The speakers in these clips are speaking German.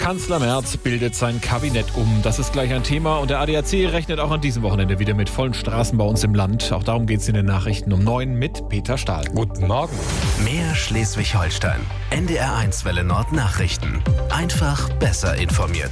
Kanzler Merz bildet sein Kabinett um. Das ist gleich ein Thema. Und der ADAC rechnet auch an diesem Wochenende wieder mit vollen Straßen bei uns im Land. Auch darum geht es in den Nachrichten um 9 mit Peter Stahl. Guten Morgen. Mehr Schleswig-Holstein. NDR1 Welle Nord Nachrichten. Einfach besser informiert.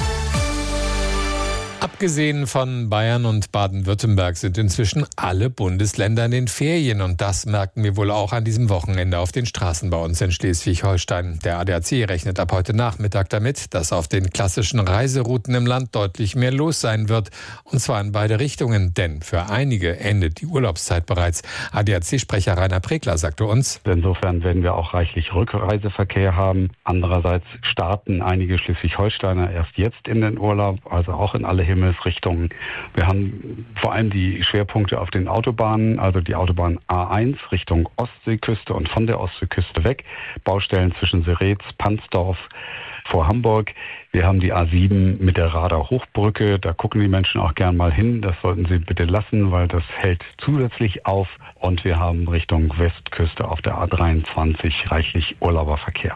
Abgesehen von Bayern und Baden-Württemberg sind inzwischen alle Bundesländer in den Ferien. Und das merken wir wohl auch an diesem Wochenende auf den Straßen bei uns in Schleswig-Holstein. Der ADAC rechnet ab heute Nachmittag damit, dass auf den klassischen Reiserouten im Land deutlich mehr los sein wird. Und zwar in beide Richtungen. Denn für einige endet die Urlaubszeit bereits. ADAC-Sprecher Rainer Pregler sagte uns: Insofern werden wir auch reichlich Rückreiseverkehr haben. Andererseits starten einige Schleswig-Holsteiner erst jetzt in den Urlaub, also auch in alle Himmelsrichtungen. Wir haben vor allem die Schwerpunkte auf den Autobahnen, also die Autobahn A1 Richtung Ostseeküste und von der Ostseeküste weg. Baustellen zwischen Seretz, Pansdorf vor Hamburg. Wir haben die A7 mit der Rader Hochbrücke. Da gucken die Menschen auch gern mal hin. Das sollten sie bitte lassen, weil das hält zusätzlich auf. Und wir haben Richtung Westküste auf der A23 reichlich Urlauberverkehr.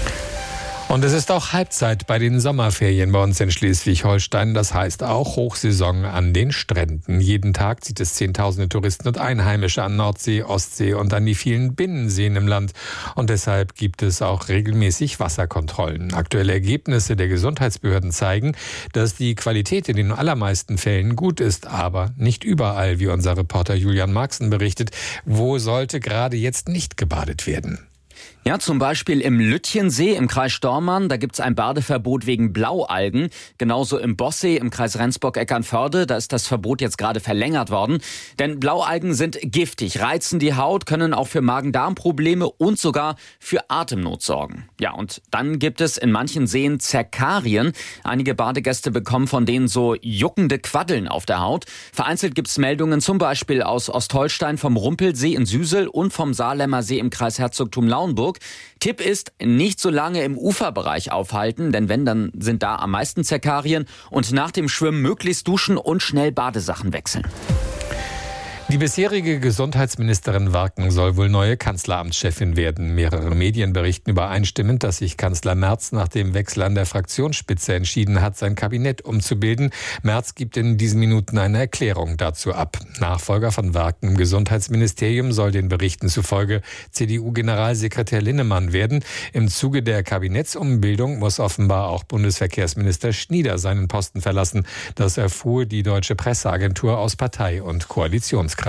Und es ist auch Halbzeit bei den Sommerferien bei uns in Schleswig-Holstein. Das heißt auch Hochsaison an den Stränden. Jeden Tag zieht es Zehntausende Touristen und Einheimische an Nordsee, Ostsee und an die vielen Binnenseen im Land. Und deshalb gibt es auch regelmäßig Wasserkontrollen. Aktuelle Ergebnisse der Gesundheitsbehörden zeigen, dass die Qualität in den allermeisten Fällen gut ist, aber nicht überall, wie unser Reporter Julian Marxen berichtet. Wo sollte gerade jetzt nicht gebadet werden? Ja, zum Beispiel im Lütchensee im Kreis Stormarn, da gibt's ein Badeverbot wegen Blaualgen. Genauso im Bossee im Kreis Rendsburg-Eckernförde, da ist das Verbot jetzt gerade verlängert worden. Denn Blaualgen sind giftig, reizen die Haut, können auch für Magen-Darm-Probleme und sogar für Atemnot sorgen. Ja, und dann gibt es in manchen Seen Zerkarien. Einige Badegäste bekommen von denen so juckende Quaddeln auf der Haut. Vereinzelt gibt's Meldungen zum Beispiel aus Ostholstein vom Rumpelsee in Süsel und vom Saarlemmer See im Kreis Herzogtum-Lauenburg. Tipp ist, nicht so lange im Uferbereich aufhalten, denn wenn, dann sind da am meisten Zerkarien, und nach dem Schwimmen möglichst duschen und schnell Badesachen wechseln. Die bisherige Gesundheitsministerin Warken soll wohl neue Kanzleramtschefin werden. Mehrere Medien berichten übereinstimmend, dass sich Kanzler Merz nach dem Wechsel an der Fraktionsspitze entschieden hat, sein Kabinett umzubilden. Merz gibt in diesen Minuten eine Erklärung dazu ab. Nachfolger von Warken im Gesundheitsministerium soll den Berichten zufolge CDU-Generalsekretär Linnemann werden. Im Zuge der Kabinettsumbildung muss offenbar auch Bundesverkehrsminister Schnieder seinen Posten verlassen. Das erfuhr die Deutsche Presseagentur aus Partei- und Koalitionskreisen.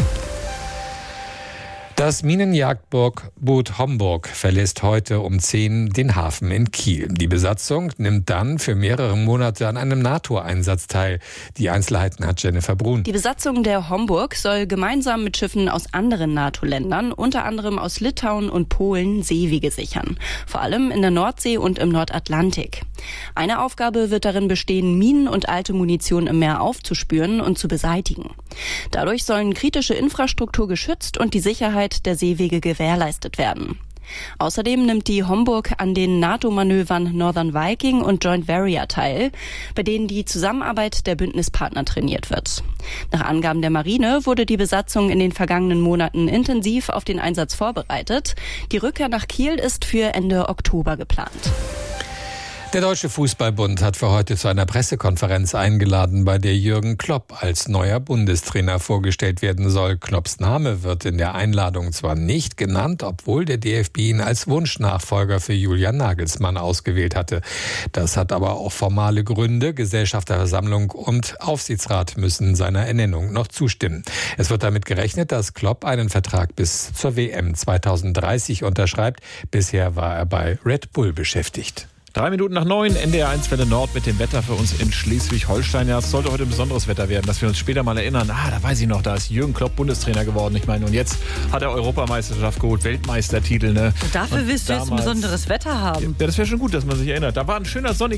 Das Minenjagdboot Homburg verlässt heute um 10 den Hafen in Kiel. Die Besatzung nimmt dann für mehrere Monate an einem NATO-Einsatz teil. Die Einzelheiten hat Jennifer Brun. Die Besatzung der Homburg soll gemeinsam mit Schiffen aus anderen NATO-Ländern, unter anderem aus Litauen und Polen, Seewege sichern. Vor allem in der Nordsee und im Nordatlantik. Eine Aufgabe wird darin bestehen, Minen und alte Munition im Meer aufzuspüren und zu beseitigen. Dadurch sollen kritische Infrastruktur geschützt und die Sicherheit der Seewege gewährleistet werden. Außerdem nimmt die Homburg an den NATO-Manövern Northern Viking und Joint Warrior teil, bei denen die Zusammenarbeit der Bündnispartner trainiert wird. Nach Angaben der Marine wurde die Besatzung in den vergangenen Monaten intensiv auf den Einsatz vorbereitet. Die Rückkehr nach Kiel ist für Ende Oktober geplant. Der Deutsche Fußballbund hat für heute zu einer Pressekonferenz eingeladen, bei der Jürgen Klopp als neuer Bundestrainer vorgestellt werden soll. Klopps Name wird in der Einladung zwar nicht genannt, obwohl der DFB ihn als Wunschnachfolger für Julian Nagelsmann ausgewählt hatte. Das hat aber auch formale Gründe. Gesellschafterversammlung und Aufsichtsrat müssen seiner Ernennung noch zustimmen. Es wird damit gerechnet, dass Klopp einen Vertrag bis zur WM 2030 unterschreibt. Bisher war er bei Red Bull beschäftigt. 3 Minuten nach 9, NDR1 Welle Nord mit dem Wetter für uns in Schleswig-Holstein. Ja, es sollte heute ein besonderes Wetter werden, dass wir uns später mal erinnern. Da weiß ich noch, da ist Jürgen Klopp Bundestrainer geworden. Ich meine, und jetzt hat er Europameisterschaft geholt, Weltmeistertitel. Ne? Dafür willst du jetzt ein besonderes Wetter haben. Ja, das wäre schon gut, dass man sich erinnert. Da war ein schöner sonniger